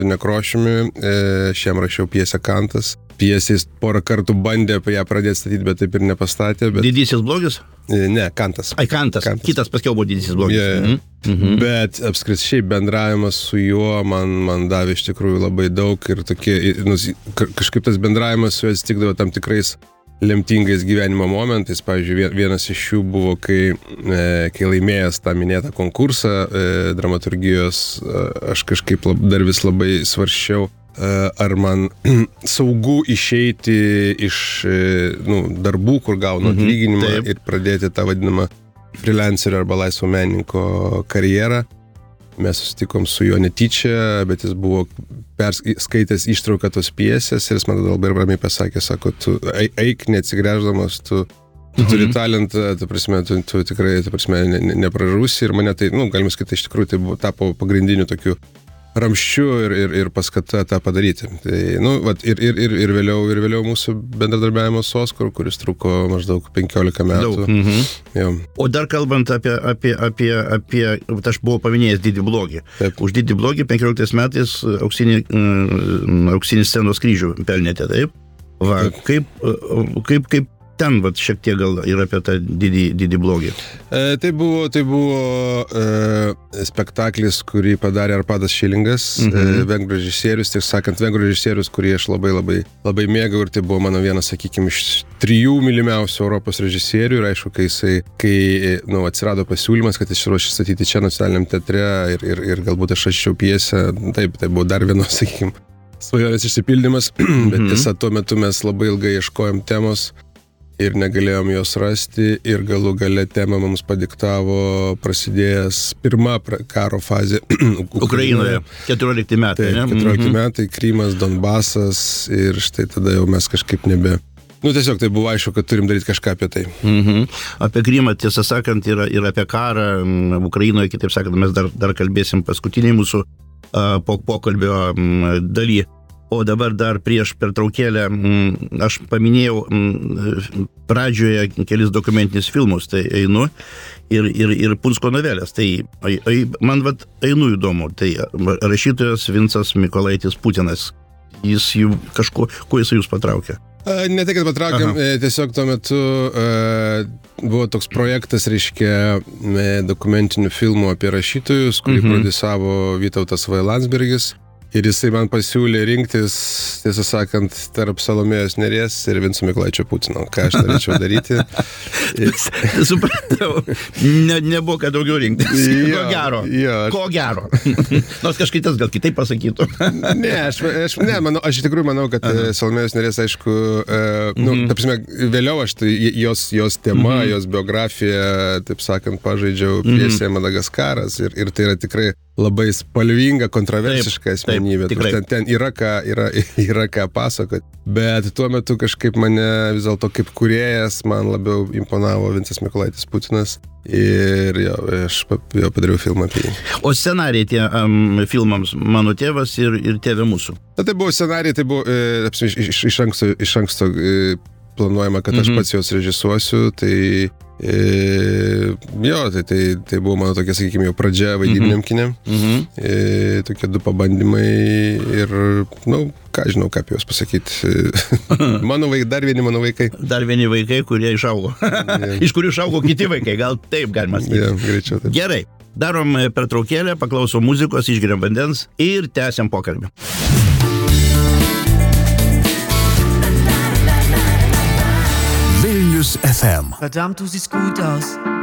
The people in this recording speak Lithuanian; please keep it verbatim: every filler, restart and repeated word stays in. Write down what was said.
Nekrošiumi, aš jam rašiau pjesę Kantas. Pjesės porą kartų bandė ją pradėti statyti, bet taip ir nepastatė. Bet... Didysis blogis? Ne, Kantas. Ai, Kantas. Kantas. Kitas paskiau buvo Didysis blogis. Yeah. Mhm. Mhm. Bet apskritai šiaip bendravimas su juo man, man davė iš tikrųjų labai daug ir tokie, nu, kažkaip tas bendravimas su juo atsitikdavo tam tikrais lemtingais gyvenimo momentais. Pavyzdžiui, vienas iš jų buvo, kai, kai laimėjęs tą minėtą konkursą dramaturgijos, aš kažkaip lab, dar vis labai svarsčiau, ar man saugu išeiti iš nu, darbų, kur gaunu atlyginimą mhm, ir pradėti tą vadinamą freelancerio arba laisvo menininko karjerą. Mes susitikom su juo netyčia, bet jis buvo perskaitęs ištrauką tos pjesės ir jis man labai ramiai pasakė, sako, tu eik neatsigręždamas, tu, tu turi talentą, ta prasme, tu, tu tikrai, ta prasme, ne, ne, nepražūsi ir mane tai, nu, galima sakyti, iš tikrųjų tai buvo, tapo pagrindiniu tokiu ramščiu ir, ir, ir paskata tą padaryti. Tai, nu, vat, ir, ir, ir, ir, vėliau, ir vėliau mūsų bendradarbiavimas su Oskaru, kuris truko maždaug penkiolika metų. Mhm. O dar kalbant apie, apie, apie, apie aš buvau paminėjęs Didį blogį. Taip. Už Didį blogį penkioliktais metais auksinį, auksinį scenos kryžių pelnėte, taip? Va, taip. Kaip, kaip, kaip ten vat, šiek tiek gal ir apie tą didį, didį blogį. E, tai buvo, tai buvo e, spektaklis, kurį padarė Arpadas Šilingas, mhm. e, vengrų režisierius, tiek sakant, vengrų režisierius, kurį aš labai, labai, labai mėgau ir tai buvo mano vienas, sakykime, iš trijų mylimiausių Europos režisierių ir aišku, kai jisai, kai nu, atsirado pasiūlymas, kad jis ruošė statyti čia nacionaliniam teatre ir, ir, ir galbūt aš rašiau pjesę, taip, tai buvo dar vienos, sakykime, svajonės išsipildymas, mhm. bet tiesa, tuo metu mes labai ilgai ieškojom temos ir negalėjom jos rasti ir galų gale temą mums padiktavo prasidėjęs pirma karo fazė Ukrainoje, keturiolikti metai. Taip, keturiolikti metai, Krymas, Donbasas ir štai tada jau mes kažkaip nebe... Nu, tiesiog tai buvo aišku, kad turim daryti kažką apie tai. Mhm. Apie Krymą, tiesą sakant, ir, ir apie karą Ukrainoje, kitaip sakant, mes dar, dar kalbėsim paskutiniai mūsų uh, pokalbio um, daly. O dabar dar prieš pertraukėlę aš paminėjau pradžioje kelis dokumentinius filmus, tai einu ir, ir, ir Punsko novelės. Tai man vat einu įdomu, tai rašytojas Vincas Mykolaitis Putinas, jis jų kažko, kuo jis jūs patraukė? Ne tai, kad patraukėm, Aha. tiesiog tuo metu uh, buvo toks projektas, reiškia, dokumentinių filmų apie rašytojus, kurį mhm. produsavo Vytautas V. Landsbergis. Ir jisai man pasiūlė rinktis, tiesą sakant, tarp Salomėjos Nėries ir Vinco Mykolaičio Putino. Ką aš norėčiau daryti. Supratau. Ne, nebuvo ką daugiau rinktis. Jo, ko gero. Jo, aš... Ko gero. Nors kažkai tas gal kitaip pasakytų. ne, aš, aš, ne manau, aš iš tikrųjų manau, kad Aha. Salomėjos Nėries, aišku, uh, nu, mm-hmm. ta prasme, vėliau aš tai jos, jos tema, mm-hmm. jos biografija, taip sakant, pažaidžiau pjesėje mm-hmm. Madagaskaras ir, ir tai yra tikrai labai spalvinga, kontroversiška asmenybė. Ten, ten yra, ką, yra, yra ką pasakoti. Bet tuo metu kažkaip mane vis dėlto kaip kūrėjas man labiau imponavo Vincas Mykolaitis Putinas. Ir jo, aš jo padariau filmą apie jį. O scenarijai tie um, filmams Mano tėvas ir, ir Tėvė mūsų? Na, tai buvo scenarijai, tai buvo e, iš, iš, iš anksto, iš anksto e, planuojama, kad mm-hmm. aš pats jos režisuosiu. Tai E, jo, tai, tai, tai buvo mano tokia, sakykime, jau pradžia vaidybiniam kine. Mm-hmm. E, tokie du pabandymai ir, nu, ką žinau, ką apie juos pasakyti. Mano vaikai, dar vieni mano vaikai. Dar vieni vaikai, kurie išaugo. Yeah. Iš kurių išaugo kiti vaikai, gal taip galima sakyti. Yeah, greičiau taip. Gerai, darom pertraukėlę, paklausom muzikos, išgeriam vandens ir tęsiam pokalbį. F M. Verdammt, du siehst gut aus.